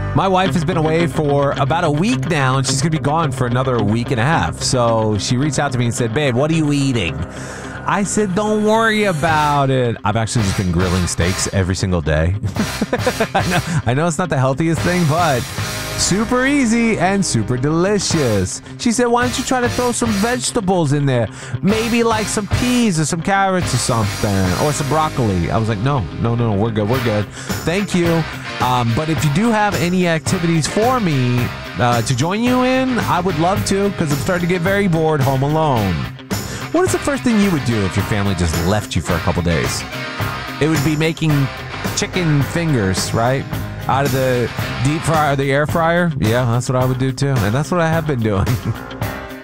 My wife has been away for about a week now, and she's going to be gone for another week and a half. So she reached out to me and said, babe, what are you eating? I said, don't worry about it. I've actually just been grilling steaks every single day. I know it's not the healthiest thing, but super easy and super delicious. She said, why don't you try to throw some vegetables in there? Maybe like some peas or some carrots or something, or some broccoli. I was like, no, we're good. Thank you. But if you do have any activities for me to join you in, I would love to, because I'm starting to get very bored home alone. What is the first thing you would do if your family just left you for a couple days? It would be making chicken fingers, right? Out of the deep fryer, the air fryer. Yeah, that's what I would do too. And that's what I have been doing.